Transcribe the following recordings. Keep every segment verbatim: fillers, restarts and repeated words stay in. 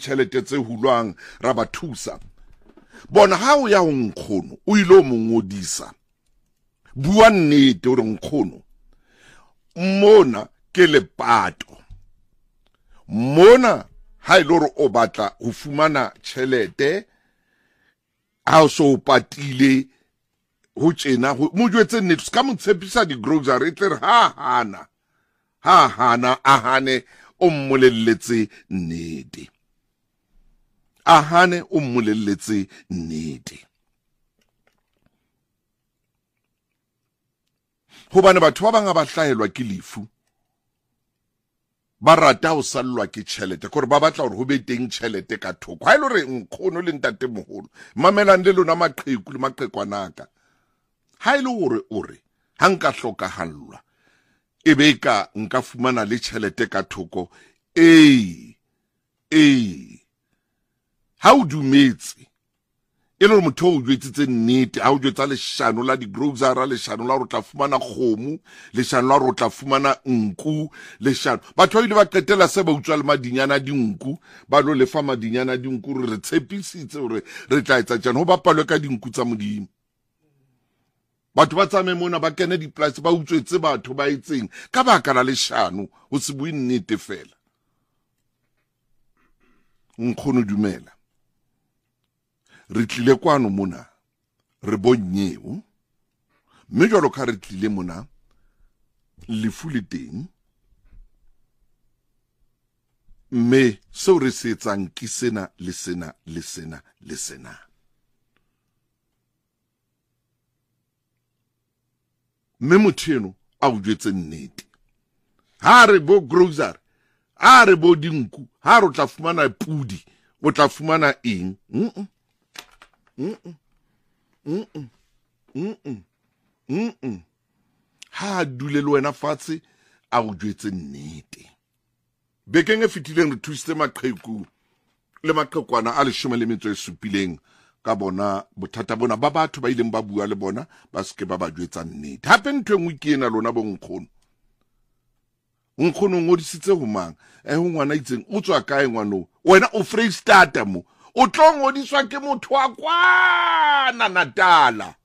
ditšhelete tse hulwang ra ba thusa. Bona ha o ya ho nkgono o ile mo ngodisa, bua nnete o re nkgono mona ke lepato, mona ha ile hore o batla ho fumana tjhelete ha o so patile ho tjena mo jwetse nnete ska mo tshepisa di grocery tle ha hana ha hana a hane o mmolelletse nnete, a hane o mmolelletse nnete. Hobane batho ba bang ba hlahelwa ke lefu ba rata ho sallwa ke tjhelete gore ba batla hore ho be teng tjhelete ka thoko. Ha ile re nkgono le ntate moholo mamelang le lona maqheku le maqhekwanaka, ha ile hore ore ha nka hlokahallwa ebe ka nka fumana le tjhelete ka thoko, eh eh ha o dumetse e le motho o jwetsitse nnete, ha o jwetsa leshano la di grocery, leshano la ro tla fumana kgomo, leshano la ro tla fumana nku, leshano batho ba ile ba qetela se ba utswa le madinyana dinku, ba lo lefa madinyana dinku re tshepisitse hore re tla etsa jana ho bapalwe ka dinku tsa modimo. Batho ba tsame mona ba kene di price ba utswetse batho ba itseng ka baka la leshano, ho se bue nnete fela. Nkgono dumela, re tlile kwano mona re bonnyeho, mme jwalo ka re tlile mona lefu le teng, mme seo re se etsang ke sena le sena le sena le sena. Mme motho eno a o jwetse nnete, ha re bo grocery, ha re bo dinku, ha re tla fumana pudi, o tla fumana eng? Mm mm mm mm mm mm mm ha dule le wena fatshe a o jwetse nnete. Bekeng e fetileng re thusitse maqheku le maqhekwana a leshome le metso e supileng ka bona bothata bona ba batho ba ileng ba bua le bona ba seke ba ba jwetsa nnete. Hape ntwe ngwe ke ena lona bo nkgono, nkgono ngodisitse ho mang eh ho ngwana itseng o tswa kae ngwano, wena o Freystata mo o tlo ngodiswa ke motho wa kwana Natala,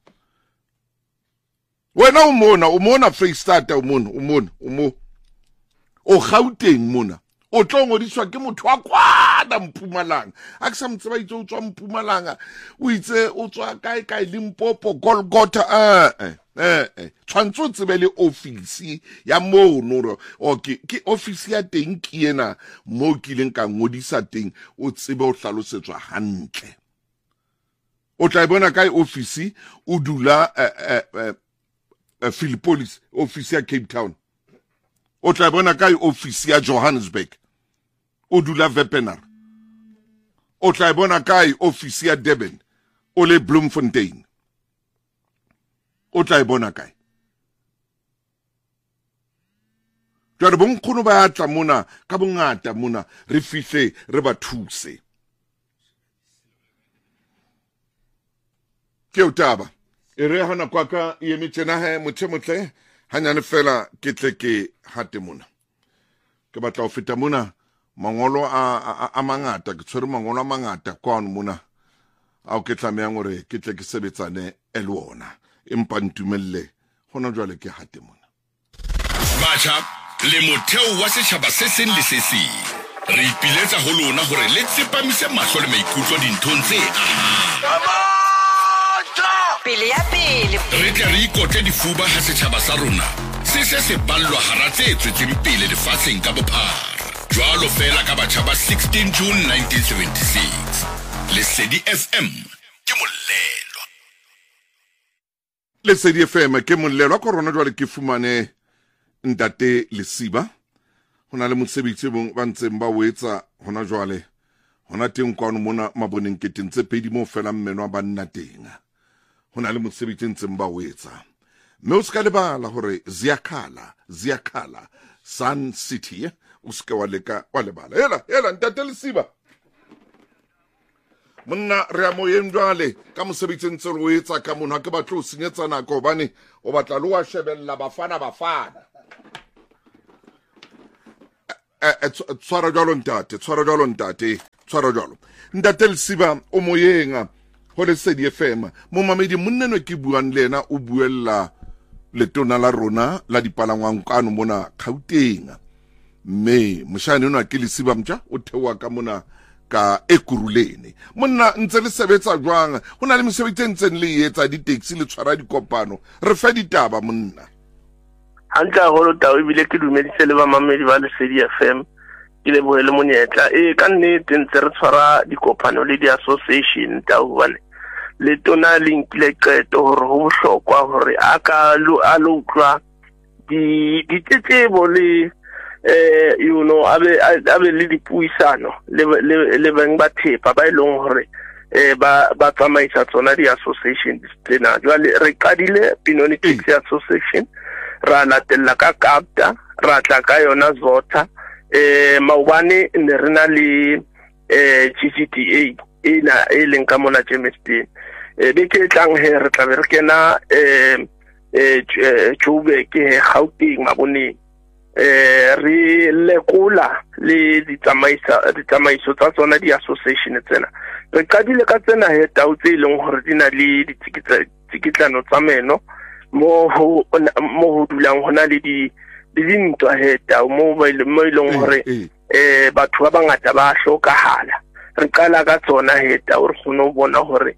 wena o mona o mona Freystata o mona o mona o mo o Gauteng mona o tlo ngodiswa ke motho wa kwana Mpumalanga. A ke sa mtseba itse o tswa Mpumalanga o itse o tswa kae kae Limpopo Golgotha, eh eh eh tshwantse o tsebe le ofisi ya mo no okay ke ofisi ya teng ke ena mo ke leng ka ngodisa teng, o tsebe o hlalosetswa hantle. O tla bona kae ofisi o dula eh eh eh Philippolis, ofisi ya Cape Town. O tla bona kae ofisi ya Johannesburg, o dula Vepenar. O tla bona kae ofisi ya Durban, o le Bloemfontein. O tla bona kae? Jwale bo nkgono ba tla mona ka bongata mona re fihle re ba thuse. Ke o taba e re hana kwa ka e metjena he motho motle hanyane fela ke tle ke hate mona. Ke batla ho feta mona mangolo a a mangata, ke tshwere mangolo a mangata kwano mona a o ke tlameang hore ke tle ke sebetsane e le ona, empa ntumelle hona jwale ke hate mona. Batjha le motheo wa setjhaba se seng le se seng re ipiletsa ho lona hore le tsepamise mahlo le maikutlo dinthong tse aha pele ya pele re tle re ikotle difuba ha setjhaba sa rona se se se ballwa hara tse tswetseng pele lefatsheng ka bophara. Jwalo fela ka batjha ba sixteen June nineteen seventy-six. Lesedi F M ke molelo. Lesedi F M ke molelo ko rona jwale ke fumane ntate Lesiba. Hona le mosebetsi ba ntseng ba wetsa hona jwale. Hona teng kwano mona maboneng ke tentse pedi mo fela mmeno ba nna teng. Hona le mosebetsi ntseng ba wetsa. Mme o ska lebala hore Ziyakhala, Ziyakhala Sun City o ska wa leka wa lebala. Hela, hela ntate Lesiba. Monna re a moyeng jwale ka mosebetsi ntse re wetsa ka mona ke batlo o senyetsa nako hobane o batla lo wa shebella bafana bafana. Eh eh tshwara jalo ntate, tshwara jalo ntate. tshwara jalo ntate Lesiba o moyenga ho Lesedi F M mo mamedi monneno ke buang le ena o buella letona la rona la dipalangwang kano mona Gauteng mme moshane ona ke Lesiba mtja o thewa ka mona ka Ekurhuleni monna ntse le sebetsa jwang hona le mesebetsi ntseng le etsa di taxi le tshwara dikopano re fa ditaba monna hantla holo tawo bile ke dumedise le ba mamedi ba Lesedi F M ke le boele monyetla e ka nnete ntse re tshwara dikopano le di association tawo bane le tona linkile qeto hore ho bohlokwa hore aka lo a lo utlwa di di tsebo le eh you know abe abe le dipuisano le le beng ba thepa ba ilong hore eh ba ba tsamaisa tsona di association tsena jwale re qadile Benoni Taxi Association ra latella ka kapta ra tla ka yona Zotha eh maubane ne rena le eh G C T A ina e leng ka mona Germiston e be ke tlang he re tla be re kena eh eh Joburg ke Gauteng mabone eh re lekola le ditsamaiso ditsamaiso tsa tsona di association tsena re qadile ka tsena he tau tse ileng hore dina le ditsikitlano tsa meno mo ho mo ho dulang hona le di di dintwa he tau mo mo ileng hore eh batho ba bangata ba hlokahala re qala ka tsona he tau re kgone ho bona hore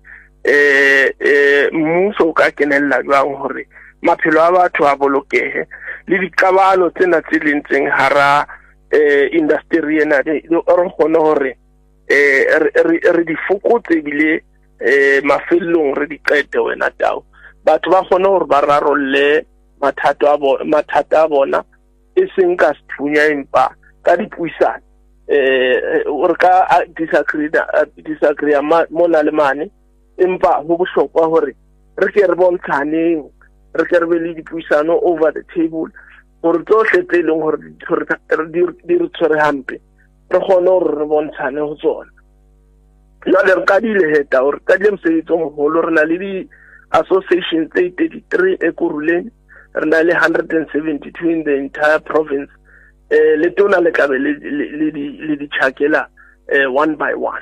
eh eh mmuso ka kenella jwang hore maphelo a batho a bolokehe le dikabalo tsena tse lentseng hara eh industry ena re kgone hore eh re di fokotse bile eh mafellong re di qete wena tau batho ba kgone hore ba rarolle mathata a bona mathata a bona e seng ka sethunya empa ka dipuisano eh o ka disagree disagree mona le mane empa ho bohlokwa hore re ke re bontshane re ke re be le dipuisano over the table hore tsohle tse leng hore di re tshwere hampe re kgone hore re bontshane ho tsona jwale re qadile heta hore ka le mosebetsi o moholo re na le di association tse thirty-three Ekurhuleni re na le one hundred seventy-two in the entire province eh le tona le ka be le le di tshakela eh one by one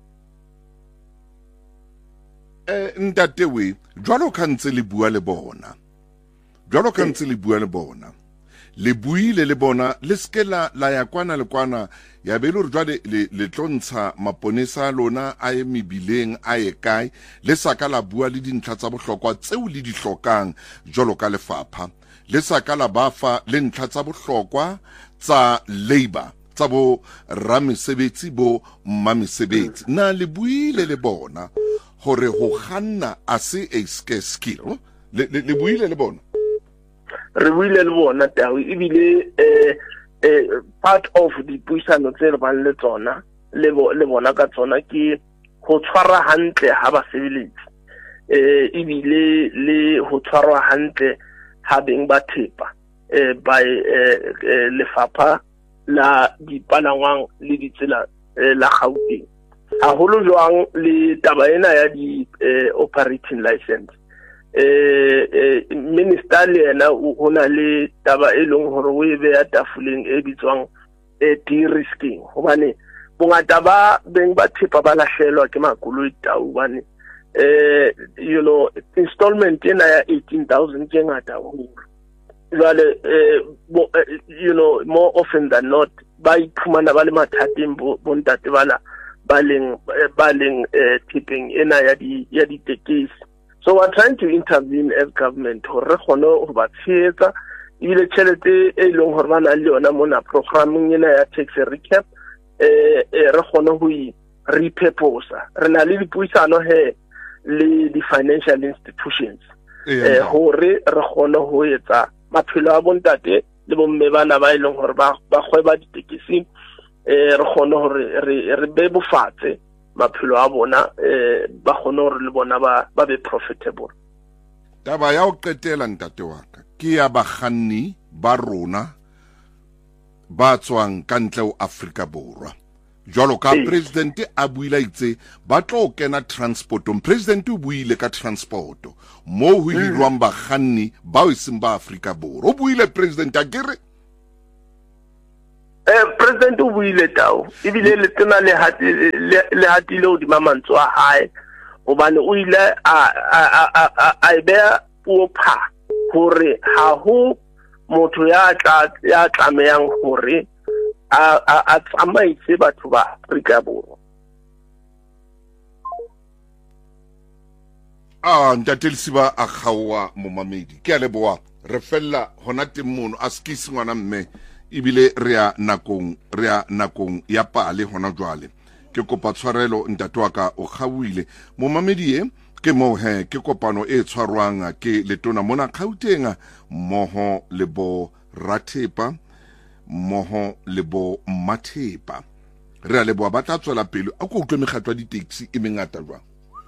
eh ntate we jwalo ka ntse le bua le bona jwalo ka ntse le bua le bona le buile le bona le skela la ya kwana le kwana ya be le re jwale le tlontsha maponesa lona a e mebileng a e kae le saka la bua le dintlha tsa bohlokwa tseo le di hlokang jwalo ka lefapha le saka la bafa le ntlha tsa bohlokwa tsa labor tsa bo ramesebetsi bo mmamesebetsi na le buile le bona hore ho kganna a se a skill le le buile le bona re buile le bona tao ebile eh eh part of the puisano tse re bang le tsona le le bona ka tsona ke ho tshwara hantle ha ba sebeletsi eh ebile le ho tshwarwa hantle ha beng ba thepa eh by lefapha la dipalangwang le ditsela la Gauteng haholo jwang le taba ena ya di operating license eh minister le ena ona le taba e leng hore o e be ya tafuleng e bitswang e de-risking hobane bongata ba beng ba thepa ba lahlelwa ke makoloi tau bane eh you know installment ena ya eighteen thousand ke ngata ho jwale eh you know more often than not ba iphumana ba le mathateng bontate bana ba leng ba leng tipping ena ya di ya di tekesi. So we're trying to intervene as government hore re kgone ho ba tshehetsa ile tšhelete e leng hore bana le yona mona programming ena ya tax recap eh re kgone ho i repurpose re na le dipuisano he le di financial institutions eh hore re kgone ho etsa maphelo a bontate le bomme bana ba ileng hore ba ba kgweba ditekesi eh re kgone hore re be bofatse maphelo a bona eh ba kgone hore le bona ba ba be profitable. Taba ya o qetela ntate wa ka ke ya bakganni ba rona ba tswang ka ntle ho Afrika Borwa jwalo ka president a buila itse ba tlo kena transportong president o buile ka transporto mo ho hirwang bakganni ba o seng ba Afrika Borwa o buile president a kere eh president o buile tao ebile le tsena le hati le hatile o di mamantso a hae obane o ile a a a a be puo pha hore ha ho motho ya tla ya tlameyang hore a a tsamaise batho ba Afrika Borwa. Ah, ntatelisiba a khawa momamedi ke a leboa re fella hona temono a skisi ngwana mme ibile rea nakong rea nakong ya pale hona jwale ke kopa tshwarelo ntatwaka o khawile momamedi e ke mo he ke kopano e tshwarwanga ke letona mona Gauteng moho lebo Rathepa moho lebo Mathepa re a leboa ba tla tswela pele a go utlwe megatwa di taxi e mengata jwa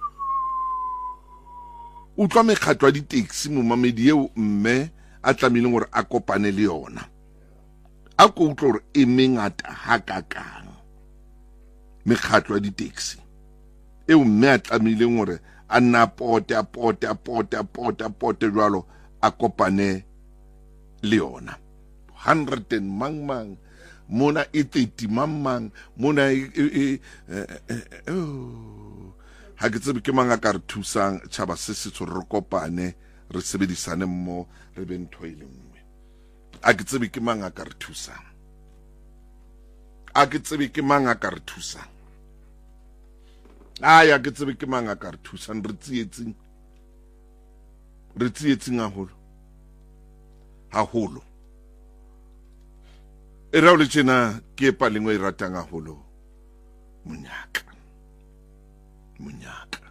utlwa megatwa di taxi momamedi eo mme a tlamile gore a kopane le yona a go utlwa gore e mengata ha kakang megatwa di taxi eo mme a tlamile gore a nna pote a pote a pote a pote a pote jwalo a kopane le yona one hundred mang mang mona e thirty mang mang mona e oh ha ke tsebe ke manga ka re thusang tshaba se se tso re kopane re sebedisane mmo re be ntho ile nngwe a ke tsebe ke manga ka re thusang a ke tsebe ke manga ka re thusang aya ke tsebe ke manga ka re thusang re tsietsing re tsietsing a holo ha holo e ra le tsena ke pa lengwe e ratang a holo munyaka munyaka